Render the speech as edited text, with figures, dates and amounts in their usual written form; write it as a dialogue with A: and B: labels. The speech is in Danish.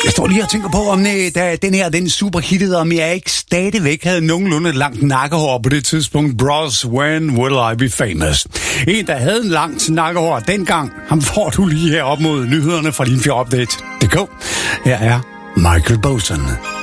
A: Jeg står lige og tænker på, om da den superhittede, om jeg ikke stadigvæk havde nogenlunde langt nakkehår på det tidspunkt. Bros, when will I be famous? En, der havde en langt nakkehår dengang, ham får du lige her op mod nyhederne fra Limfjord Update.dk. Her er Michael Bolton.